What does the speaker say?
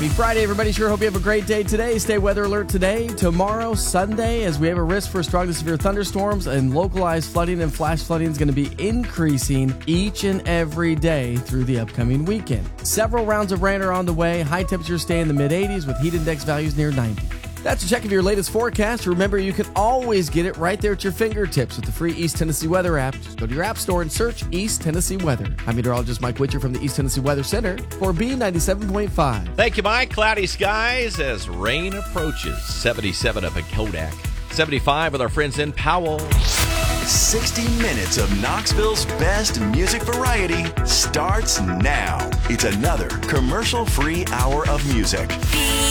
Happy Friday, everybody. Sure hope you have a great day today. Stay weather alert today, tomorrow, Sunday, as we have a risk for strong to severe thunderstorms and localized flooding and flash flooding is going to be increasing each and every day through the upcoming weekend. Several rounds of rain are on the way. High temperatures stay in the mid-80s with heat index values near 90. That's a check of your latest forecast. Remember, you can always get it right there at your fingertips with the free East Tennessee Weather app. Just go to your app store and search East Tennessee Weather. I'm meteorologist Mike Witcher from the East Tennessee Weather Center for B97.5. Thank you, Mike. Cloudy skies as rain approaches. 77 up in Kodak. 75 with our friends in Powell. 60 minutes of Knoxville's best music variety starts now. It's another commercial-free hour of music.